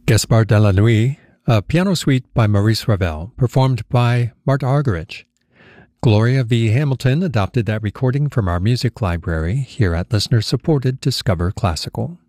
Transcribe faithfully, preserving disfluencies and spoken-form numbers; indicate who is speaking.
Speaker 1: Gaspard de la Nuit, a piano suite by Maurice Ravel, performed by Marta Argerich. Gloria V. Hamilton adopted that recording from our music library here at listener-supported Discover Classical.